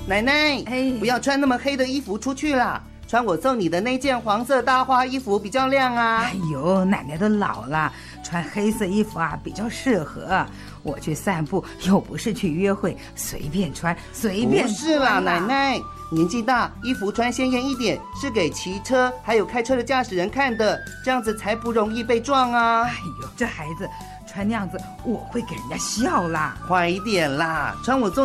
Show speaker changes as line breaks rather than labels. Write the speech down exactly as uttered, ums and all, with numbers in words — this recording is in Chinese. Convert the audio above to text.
奶奶，哎，不要穿那么黑的衣服出去啦，穿我送你的那件黄色大花衣服比较亮啊。
哎呦，奶奶都老了，穿黑色衣服啊比较适合。我去散步又不是去约会，随便穿随便穿。
不是啦，奶奶，年纪大，衣服穿鲜艳一点，是给骑车还有开车的驾驶人看的，这样子才不容易被撞啊。
哎呦，这孩子穿那样子，我会给人家笑啦。
快一点啦，穿我送